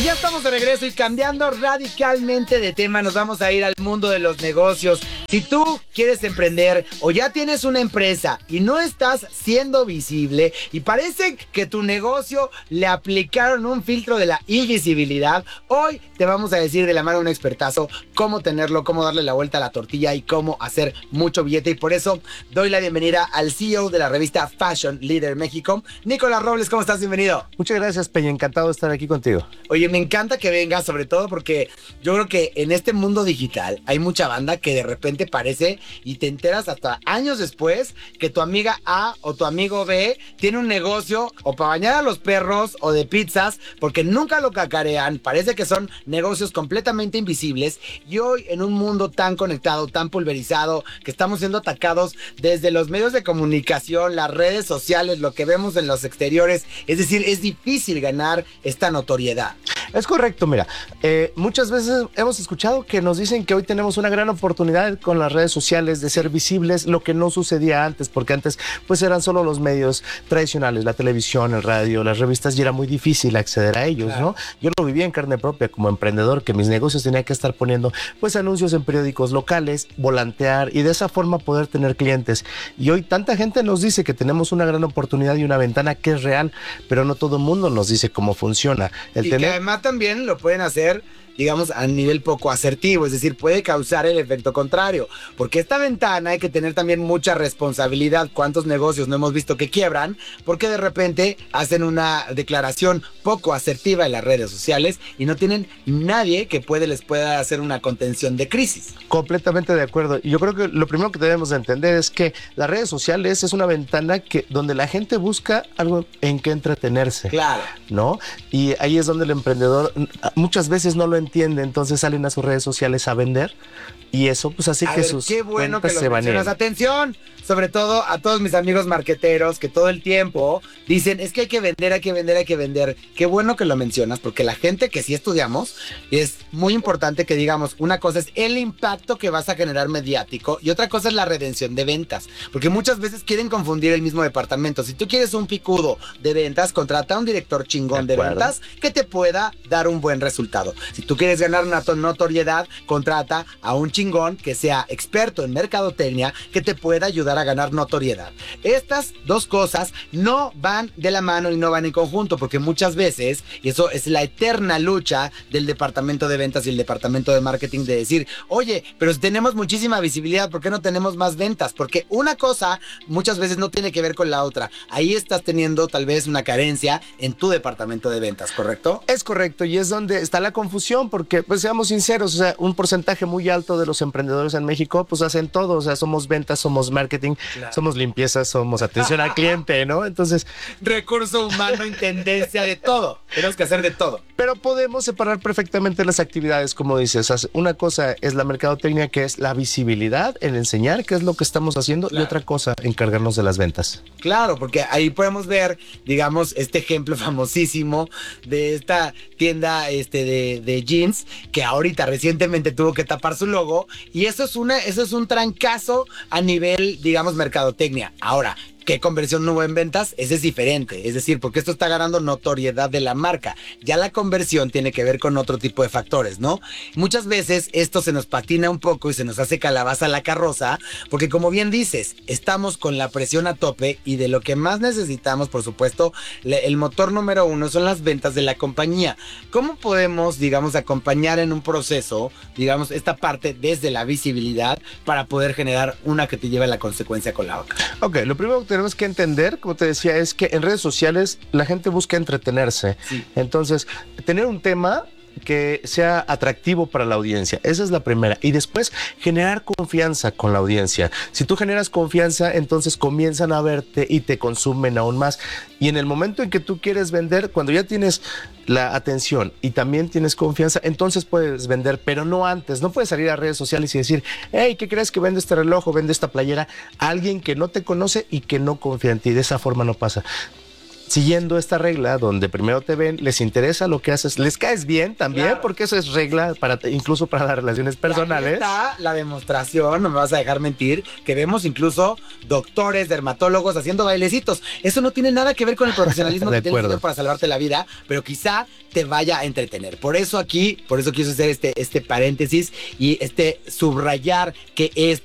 ya estamos de regreso y cambiando radicalmente de tema, nos vamos a ir al mundo de los negocios. Si tú quieres emprender o ya tienes una empresa y no estás siendo visible y parece que tu negocio le aplicaron un filtro de la invisibilidad, hoy te vamos a decir de la mano de un expertazo cómo tenerlo, cómo darle la vuelta a la tortilla y cómo hacer mucho billete. Y por eso doy la bienvenida al CEO de la revista Fashion Leader México, Nicolás Robles. ¿Cómo estás? Bienvenido. Muchas gracias, Peña. Encantado de estar aquí contigo. Oye, me encanta que vengas, sobre todo porque yo creo que en este mundo digital hay mucha banda que de repente parece y te enteras hasta años después que tu amiga A o tu amigo B tiene un negocio o para bañar a los perros o de pizzas porque nunca lo cacarean. Parece que son negocios completamente invisibles y hoy en un mundo tan conectado, tan pulverizado, que estamos siendo atacados desde los medios de comunicación, las redes sociales, lo que vemos en los exteriores, es decir, es difícil ganar esta notoriedad. Es correcto, mira, muchas veces hemos escuchado que nos dicen que hoy tenemos una gran oportunidad con las redes sociales de ser visibles, lo que no sucedía antes, porque antes pues eran solo los medios tradicionales, la televisión, el radio, las revistas, y era muy difícil acceder a ellos, claro, ¿no? Yo lo vivía en carne propia como emprendedor, que mis negocios tenía que estar poniendo pues anuncios en periódicos locales, volantear y de esa forma poder tener clientes. Y hoy tanta gente nos dice que tenemos una gran oportunidad y una ventana que es real, pero no todo el mundo nos dice cómo funciona. Que además también lo pueden hacer, digamos, a nivel poco asertivo, es decir, puede causar el efecto contrario, porque esta ventana hay que tener también mucha responsabilidad. ¿Cuántos negocios no hemos visto que quiebran porque de repente hacen una declaración poco asertiva en las redes sociales y no tienen nadie que les pueda hacer una contención de crisis? Completamente de acuerdo. Y yo creo que lo primero que debemos de entender es que las redes sociales es una ventana donde la gente busca algo en que entretenerse. Claro. ¿No? Y ahí es donde el emprendedor muchas veces no lo entiende, entonces salen a sus redes sociales a vender y eso pues hace que sus qué bueno que ventas lo se mencionas. Atención, sobre todo a todos mis amigos marqueteros que todo el tiempo dicen, es que hay que vender, hay que vender, hay que vender. Qué bueno que lo mencionas, porque la gente que sí estudiamos, es muy importante que digamos, una cosa es el impacto que vas a generar mediático y otra cosa es la redención de ventas, porque muchas veces quieren confundir el mismo departamento. Si tú quieres un picudo de ventas, contrata a un director chingón de ventas que te pueda dar un buen resultado. Si tú quieres ganar una notoriedad, contrata a un chingón que sea experto en mercadotecnia que te pueda ayudar a ganar notoriedad. Estas dos cosas no van de la mano y no van en conjunto, porque muchas veces, y eso es la eterna lucha del departamento de ventas y el departamento de marketing, de decir, oye, pero si tenemos muchísima visibilidad, ¿por qué no tenemos más ventas? Porque una cosa muchas veces no tiene que ver con la otra. Ahí estás teniendo tal vez una carencia en tu departamento de ventas, ¿correcto? Es correcto, y es donde está la confusión, porque pues seamos sinceros, o sea, un porcentaje muy alto de los emprendedores en México pues hacen todo, o sea, somos ventas, somos marketing, claro, somos limpieza, somos atención al cliente, ¿no? Entonces, recurso humano, intendencia, de todo, tenemos que hacer de todo. Pero podemos separar perfectamente las actividades, como dices. Una cosa es la mercadotecnia, que es la visibilidad, el enseñar qué es lo que estamos haciendo, claro, y otra cosa, encargarnos de las ventas. Claro, porque ahí podemos ver, digamos, este ejemplo famosísimo de esta tienda de jeans que ahorita recientemente tuvo que tapar su logo, y eso es un trancazo a nivel, digamos, mercadotecnia. Ahora, ¿qué conversión no hubo en ventas? Ese es diferente. Es decir, porque esto está ganando notoriedad de la marca. Ya la conversión tiene que ver con otro tipo de factores, ¿no? Muchas veces esto se nos patina un poco y se nos hace calabaza a la carroza, porque como bien dices, estamos con la presión a tope y de lo que más necesitamos, por supuesto, el motor número uno son las ventas de la compañía. ¿Cómo podemos, digamos, acompañar en un proceso, digamos, esta parte desde la visibilidad para poder generar una que te lleve a la consecuencia con la otra? Ok, lo primero que tenemos que entender, como te decía, es que en redes sociales la gente busca entretenerse. Sí. Entonces, tener un tema que sea atractivo para la audiencia, esa es la primera. Y después, generar confianza con la audiencia. Si tú generas confianza, entonces comienzan a verte y te consumen aún más. Y en el momento en que tú quieres vender, cuando ya tienes la atención y también tienes confianza, entonces puedes vender, pero no antes. No puedes salir a redes sociales y decir, hey, ¿qué crees que vende este reloj o vende esta playera? A alguien que no te conoce y que no confía en ti. De esa forma no pasa. Siguiendo esta regla donde primero te ven, les interesa lo que haces, les caes bien también, claro, porque eso es regla incluso para las relaciones personales. Ahí está la demostración, no me vas a dejar mentir, que vemos incluso doctores, dermatólogos haciendo bailecitos. Eso no tiene nada que ver con el profesionalismo que tienes que tener para salvarte la vida, pero quizá te vaya a entretener. Por eso quise hacer este paréntesis y subrayar que esto